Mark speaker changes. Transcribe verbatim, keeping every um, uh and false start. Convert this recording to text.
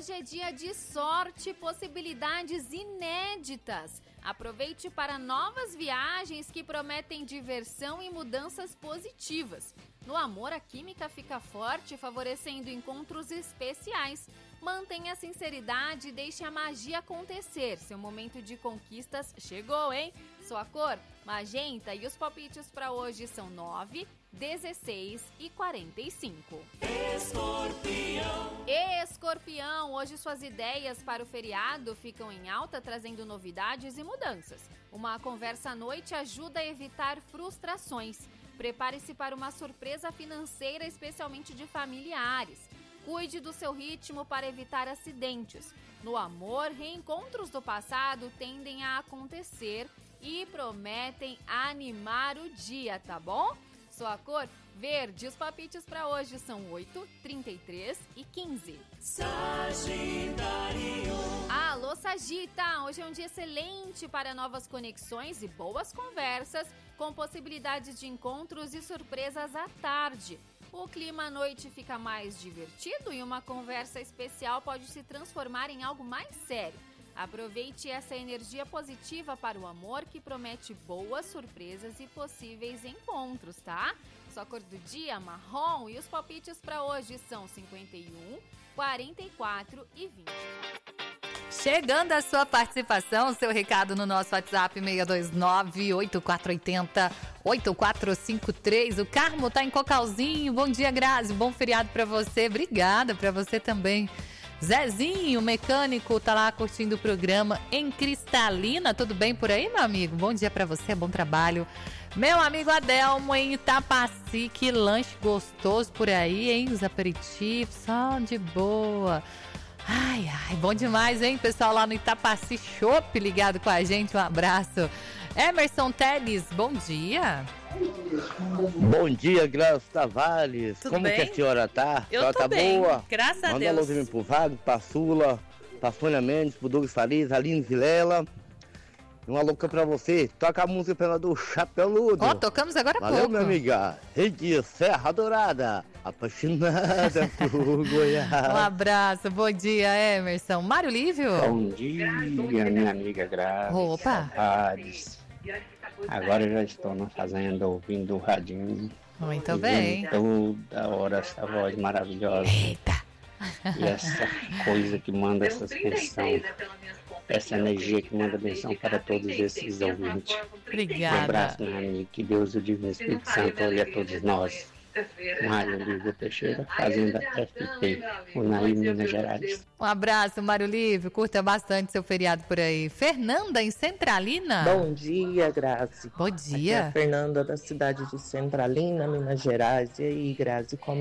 Speaker 1: Hoje é dia de sorte e possibilidades inéditas. Aproveite para novas viagens que prometem diversão e mudanças positivas. No amor, a química fica forte, favorecendo encontros especiais. Mantenha a sinceridade e deixe a magia acontecer. Seu momento de conquistas chegou, hein? Sua cor, magenta, e os palpites para hoje são nove, dezesseis e quarenta e cinco.
Speaker 2: Escorpião.
Speaker 1: Escorpião, hoje suas ideias para o feriado ficam em alta, trazendo novidades e mudanças. Uma conversa à noite ajuda a evitar frustrações. Prepare-se para uma surpresa financeira, especialmente de familiares. Cuide do seu ritmo para evitar acidentes. No amor, reencontros do passado tendem a acontecer e prometem animar o dia, tá bom? Sua cor, verde. Os palpites para hoje são oito, trinta e três e quinze.
Speaker 2: Sagitário.
Speaker 1: Alô, Sagita! Hoje é um dia excelente para novas conexões e boas conversas, com possibilidades de encontros e surpresas à tarde. O clima à noite fica mais divertido e uma conversa especial pode se transformar em algo mais sério. Aproveite essa energia positiva para o amor, que promete boas surpresas e possíveis encontros, tá? Sua cor do dia, marrom, e os palpites para hoje são cinquenta e um, quarenta e quatro e vinte.
Speaker 3: Chegando a sua participação, seu recado no nosso WhatsApp seis dois nove, oito quatro oito zero, oito quatro cinco três. O Carmo tá em Cocalzinho. Bom dia, Grazi. Bom feriado pra você. Obrigada pra você também. Zezinho, mecânico, tá lá curtindo o programa em Cristalina. Tudo bem por aí, meu amigo? Bom dia pra você, bom trabalho. Meu amigo Adelmo em Itapaci, que lanche gostoso por aí, hein? Os aperitivos, só de boa. Ai, ai, bom demais, hein? Pessoal lá no Itapaci Shop ligado com a gente, um abraço. Emerson Teles, bom dia.
Speaker 4: Bom dia, Graça Tavares.
Speaker 3: Tudo
Speaker 4: Como
Speaker 3: bem?
Speaker 4: que a senhora tá?
Speaker 3: Eu
Speaker 4: a senhora
Speaker 3: tô
Speaker 4: tá
Speaker 3: bem,
Speaker 4: boa?
Speaker 3: graças a
Speaker 4: Manda
Speaker 3: Deus.
Speaker 4: um alôzinho pro Wagner, pra Sula, pra Sônia Mendes, pro Douglas Farias, Aline Vilela. Um alô pra você. Toca a música pela do Chapeludo.
Speaker 3: Ó, tocamos agora há
Speaker 4: Valeu,
Speaker 3: pouco.
Speaker 4: minha amiga. Rede Serra Dourada, apaixonada por Goiás.
Speaker 3: Um abraço, bom dia, Emerson. Mário Lívio.
Speaker 5: Bom dia, minha amiga Graça.
Speaker 3: Opa.
Speaker 5: Saudades. Agora eu já estou na fazenda ouvindo o radinho.
Speaker 3: Muito
Speaker 5: e
Speaker 3: bem.
Speaker 5: vendo toda hora essa voz maravilhosa.
Speaker 3: Eita.
Speaker 5: E essa coisa que manda essas bênçãos. Essa energia que manda bênção para todos esses ouvintes. Um
Speaker 3: Obrigada.
Speaker 5: abraço, meu amigo. Que Deus, o Divino Espírito Santo, olhe a todos nós. Mário Lívio Teixeira, Fazenda F P, Unaí, Minas Gerais.
Speaker 3: Um abraço, Mário Lívio. Curta bastante seu feriado por aí. Fernanda, em Centralina.
Speaker 6: Bom dia, Grazi.
Speaker 3: Bom
Speaker 6: Aqui é
Speaker 3: dia.
Speaker 6: a Fernanda, da cidade de Centralina, Minas Gerais. E aí, Grazi, como